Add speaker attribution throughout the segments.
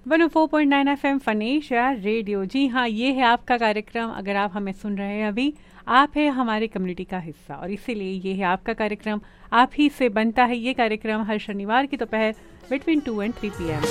Speaker 1: 104.9 FM Fanesh या radio. जी हाँ, ये है आपका कार्यक्रम। अगर आप हमें सुन रहे हैं अभी, आप है हमारे कम्युनिटी का हिस्सा और इसीलिए ये है आपका कार्यक्रम। आप ही से बनता है ये कार्यक्रम हर शनिवार की दोपहर बिटवीन 2 and 3 PM।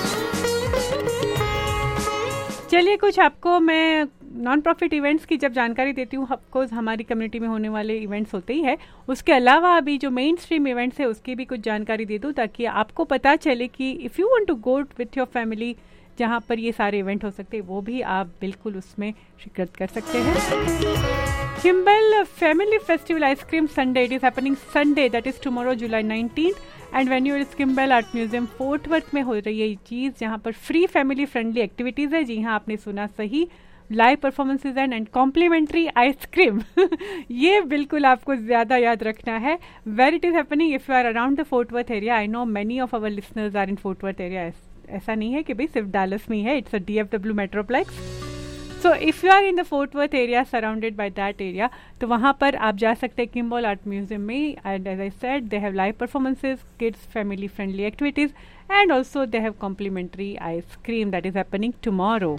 Speaker 1: चलिए, कुछ आपको मैं नॉन प्रॉफिट इवेंट्स की जब जानकारी देती हूँ, ऑफकोर्स हमारी कम्युनिटी में होने वाले इवेंट्स होते ही है, उसके अलावा अभी जो मेन स्ट्रीम इवेंट्स है उसकी भी कुछ जानकारी दे दूँ ताकि आपको पता चले कि if you want to go with your family जहाँ पर ये सारे इवेंट हो सकते हैं, वो भी आप बिल्कुल उसमें शिरकत कर सकते हैं। Kimbal family festival ice cream Sunday, it is happening Sunday, that is tomorrow July 19th and venue is Kimbal art museum fort worth में हो रही है ये चीज़, जहाँ पर फ्री फैमिली फ्रेंडली एक्टिविटीज़ है। जी हाँ, आपने सुना सही, live performances and complementary ice cream ये बिल्कुल आपको ज़्यादा याद रखना है। Where it is happening if you are around the fort worth area. I know many of our listeners are in fort worth area. ऐसा नहीं है कि भाई सिर्फ डैलस में ही है, it's a DFW metroplex. So if you are in the fort worth area surrounded by that area, तो वहाँ पर आप जा सकते हैं किम्बल आर्ट म्यूजियम में। And as I said, they have live performances, kids family friendly activities and also they have complementary ice cream that is happening tomorrow.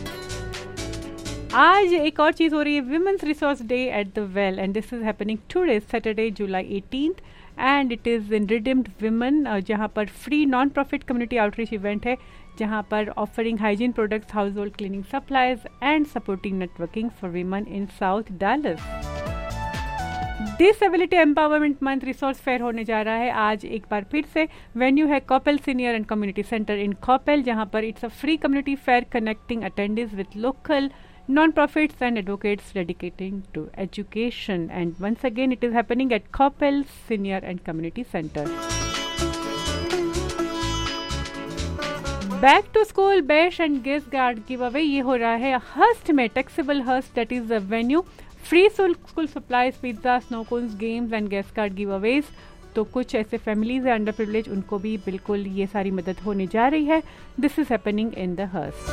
Speaker 1: आज एक और चीज़ हो रही है, women's resource day at the well, and this is happening today Saturday July 18th and it is in redeemed women, जहाँ पर free non profit community outreach event है, जहाँ पर offering hygiene products, house hold cleaning supplies and supporting networking for women in south Dallas. Disability empowerment month resource fair होने जा रहा है आज एक बार फिर से। वेन्यू है कॉपेल सीनियर एंड कम्युनिटी सेंटर इन कॉपेल, जहाँ पर it's a free community fair connecting attendance with local non-profits and advocates dedicating to education, and once again it is happening at Coppell Senior and Community Center. Back to school bash and gift card giveaway ये हो रहा है Hearst में, taxable Hearst, that is the venue. Free school supplies, pizza, snow cones, games and gift card giveaways. तो कुछ ऐसे families है under privilege, उनको भी बिल्कुल ये सारी मदद होने जा रही है। This is happening in the Hearst.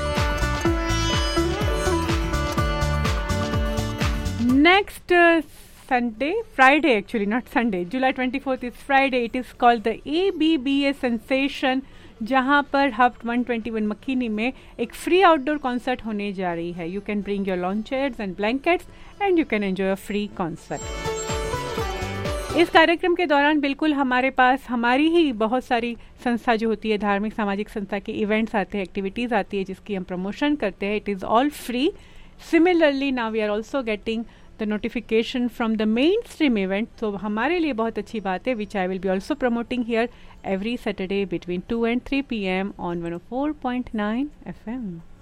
Speaker 1: Next Sunday, Friday actually, not Sunday, July 24th is Friday. It is called the ABBA Sensation, जहाँ पर हब 121 मकीनी में एक फ्री आउटडोर कॉन्सर्ट होने जा रही है। You can bring your lawn chairs and blankets and you can enjoy a free concert. इस कार्यक्रम के दौरान बिल्कुल हमारे पास हमारी ही बहुत सारी संस्था जो होती है, धार्मिक सामाजिक संस्था के इवेंट्स आते हैं, एक्टिविटीज़ आती है जिसकी हम प्रमोशन करते हैं। It is all free. Similarly, now we are also getting the notification from the mainstream event. So हमारे लिए बहुत अच्छी बात है, which I will be also promoting here every Saturday between 2 and 3 PM on 104.9 FM.